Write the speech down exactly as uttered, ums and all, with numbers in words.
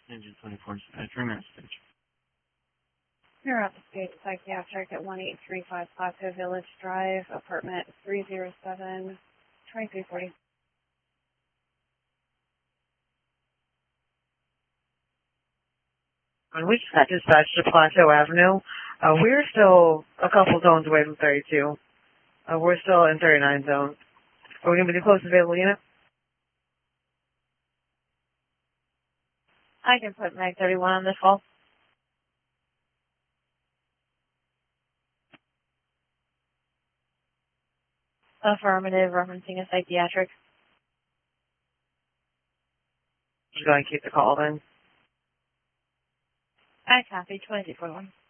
Engine twenty-four, entering message. You're at the state psychiatric at one eight three five Plateau Village Drive, apartment three oh seven, twenty-three forty. When we just got dispatched to Plateau Avenue, uh, we're still a couple zones away from thirty-two. Uh, we're still in thirty-nine zone. Are we going to be the closest available unit? I can put Mag thirty-one on this call. Affirmative, referencing a psychiatric. Just going to keep the call then. I copy, twenty-two forty-one.